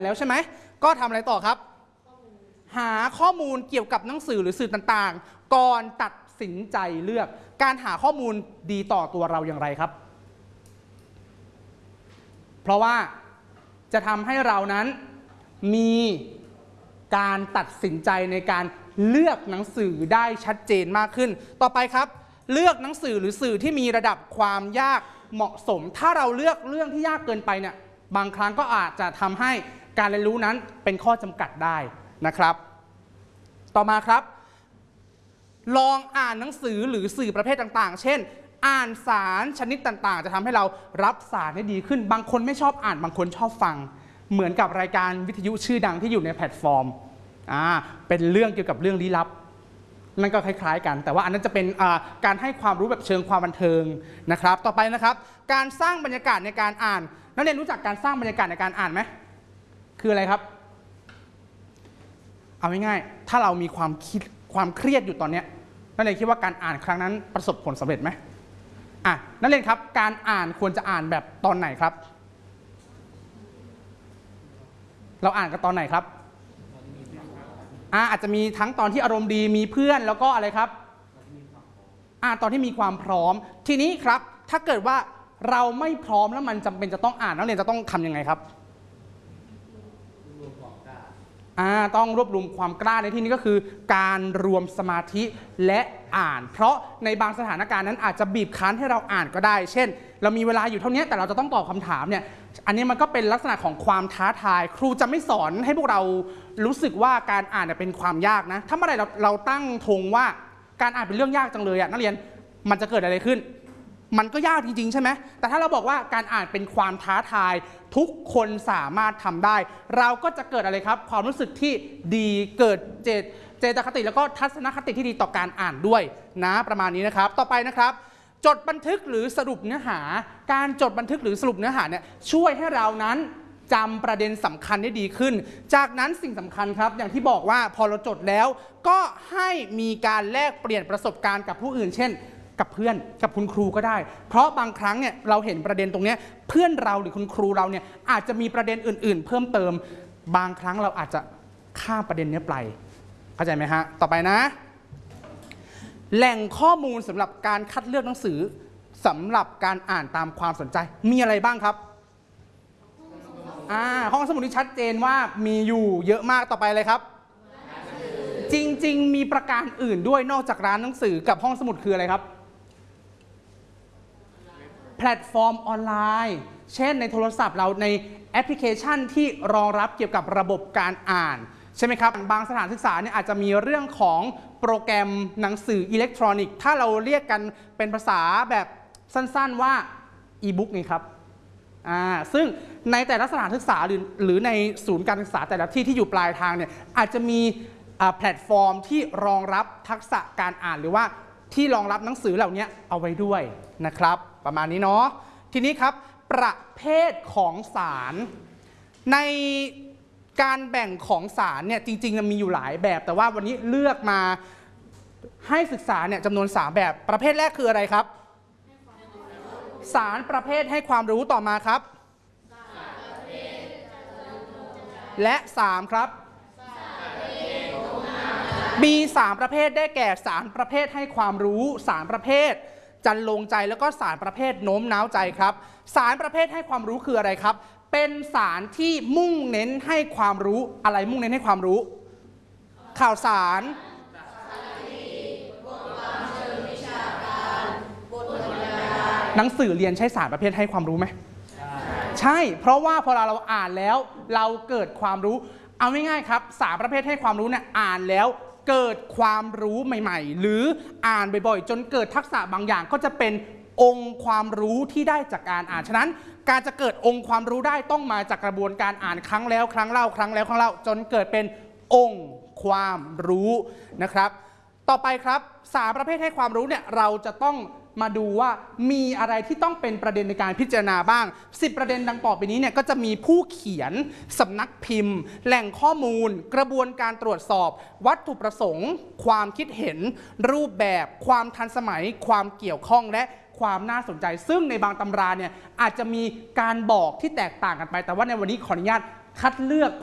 แล้วใช่ไหมก็ทำอะไรต่อครับหาข้อมูลเกี่ยวกับหนังสือหรือสื่อต่างๆก่อนตัดสินใจเลือกการหาข้อมูลดีต่อตัวเราอย่างไรครับเพราะว่าจะทำให้เรานั้นมีการตัดสินใจในการเลือกหนังสือได้ชัดเจนมากขึ้นต่อไปครับเลือกหนังสือหรือสื่อที่มีระดับความยากเหมาะสมถ้าเราเลือกเรื่องที่ยากเกินไปเนี่ยบางครั้งก็อาจจะทำให้การเรียนรู้นั้นเป็นข้อจำกัดได้นะครับต่อมาครับลองอ่านหนังสือหรือสื่อประเภทต่างๆเช่นอ่านสารชนิดต่างๆจะทำให้เรารับสารได้ดีขึ้นบางคนไม่ชอบอ่านบางคนชอบฟังเหมือนกับรายการวิทยุชื่อดังที่อยู่ในแพลตฟอร์มเป็นเรื่องเกี่ยวกับเรื่องลี้ลับนั่นก็คล้ายๆกันแต่ว่าอันนั้นจะเป็นการให้ความรู้แบบเชิงความบันเทิงนะครับต่อไปนะครับการสร้างบรรยากาศในการอ่านนักเรียนรู้จักการสร้างบรรยากาศในการอ่านไหมคืออะไรครับเอาง่ายๆถ้าเรามีความเครียดอยู่ตอนนี้นักเรียนคิดว่าการอ่านครั้งนั้นประสบผลสำเร็จไหมนักเรียนครับการอ่านควรจะอ่านแบบตอนไหนครับเราอ่านกันตอนไหนครับอาจจะมีทั้งตอนที่อารมณ์ดีมีเพื่อนแล้วก็อะไรครับตอนที่มีความพร้อมทีนี้ครับถ้าเกิดว่าเราไม่พร้อมแล้วมันจำเป็นจะต้องอ่านนักเรียนจะต้องทำยังไงครับต้องรวบรวมความกล้าในที่นี้ก็คือการรวมสมาธิและอ่านเพราะในบางสถานการณ์นั้นอาจจะบีบคั้นให้เราอ่านก็ได้เช่นเรามีเวลาอยู่เท่านี้แต่เราจะต้องตอบคำถามเนี่ยอันนี้มันก็เป็นลักษณะของความท้าทายครูจะไม่สอนให้พวกเรารู้สึกว่าการอ่านเป็นความยากนะถ้าเมื่อไหร่เราตั้งธงว่าการอ่านเป็นเรื่องยากจังเลยนักเรียนมันจะเกิดอะไรขึ้นมันก็ยากจริงๆใช่ไหมแต่ถ้าเราบอกว่าการอ่านเป็นความท้าทายทุกคนสามารถทำได้เราก็จะเกิดอะไรครับความรู้สึกที่ดีเกิดเจตคติแล้วก็ทัศนคติที่ดีต่อการอ่านด้วยนะประมาณนี้นะครับต่อไปนะครับจดบันทึกหรือสรุปเนื้อหาการจดบันทึกหรือสรุปเนื้อหาเนี่ยช่วยให้เรานั้นจำประเด็นสำคัญได้ดีขึ้นจากนั้นสิ่งสำคัญครับอย่างที่บอกว่าพอเราจดแล้วก็ให้มีการแลกเปลี่ยนประสบการณ์กับผู้อื่นเช่นกับเพื่อนกับคุณครูก็ได้เพราะบางครั้งเนี่ยเราเห็นประเด็นตรงนี้เพื่อนเราหรือคุณครูเราเนี่ยอาจจะมีประเด็นอื่นๆเพิ่มเติมบางครั้งเราอาจจะข้ามประเด็นนี้ไปเข้าใจไหมฮะต่อไปนะแหล่งข้อมูลสำหรับการคัดเลือกหนังสือสำหรับการอ่านตามความสนใจมีอะไรบ้างครับห้องสมุดที่ชัดเจนว่ามีอยู่เยอะมากต่อไปเลยครับจริงๆมีประการอื่นด้วยนอกจากร้านหนังสือกับห้องสมุดคืออะไรครับแพลตฟอร์มออนไลน์เช่นในโทรศัพท์เราในแอปพลิเคชันที่รองรับเกี่ยวกับระบบการอ่านใช่ไหมครับบางสถานศึกษาเนี่ยอาจจะมีเรื่องของโปรแกรมหนังสืออิเล็กทรอนิกส์ถ้าเราเรียกกันเป็นภาษาแบบสั้นๆว่าอีบุ๊กไงครับซึ่งในแต่ละสถานศึกษาหรือในศูนย์การศึกษาแต่ละที่ที่อยู่ปลายทางเนี่ยอาจจะมีแพลตฟอร์มที่รองรับทักษะการอ่านหรือว่าที่รองรับหนังสือเหล่านี้เอาไว้ด้วยนะครับประมาณนี้เนาะทีนี้ครับประเภทของสารในการแบ่งของสารเนี่ยจริงๆมีอยู่หลายแบบแต่ว่าวันนี้เลือกมาให้ศึกษาเนี่ยจำนวน3แบบประเภทแรกคืออะไรครับสารประเภทให้ความรู้ต่อมาครับและ3ครับมี3ประเภทได้แก่สารประเภทให้ความรู้สารประเภทจันลงใจแล้วก็สารประเภทโน้มน้าวใจครับสารประเภทให้ความรู้คืออะไรครับเป็นสารที่มุ่งเน้นให้ความรู้อะไรมุ่งเน้นให้ความรู้ข่าวสารหนังสือเรียนใช้สารประเภทให้ความรู้ไหมใช่เพราะว่าพอเราอ่านแล้วเราเกิดความรู้เอาง่ายๆครับสารประเภทให้ความรู้เนี่ยอ่านแล้วเกิดความรู้ใหม่ๆหรืออ่านบ่อยๆจนเกิดทักษะบางอย่างก็จะเป็นองค์ความรู้ที่ได้จากการอ่านฉะนั้นการจะเกิดองค์ความรู้ได้ต้องมาจากกระบวนการอ่านครั้งแล้วครั้งเล่าครั้งแล้วครั้งเล่าจนเกิดเป็นองค์ความรู้นะครับต่อไปครับสารประเภทให้ความรู้เนี่ยเราจะต้องมาดูว่ามีอะไรที่ต้องเป็นประเด็นในการพิจารณาบ้าง10ประเด็นดังต่อไปนี้เนี่ยก็จะมีผู้เขียนสำนักพิมพ์แหล่งข้อมูลกระบวนการตรวจสอบวัตถุประสงค์ความคิดเห็นรูปแบบความทันสมัยความเกี่ยวข้องและความน่าสนใจซึ่งในบางตำราเนี่ยอาจจะมีการบอกที่แตกต่างกันไปแต่ว่าในวันนี้ขออนุญาตคัดเลือก